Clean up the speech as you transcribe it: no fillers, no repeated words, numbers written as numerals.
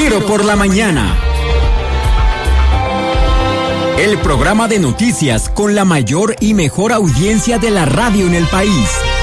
Noticiero por la mañana. El programa de noticias con la mayor y mejor audiencia de la radio en el país.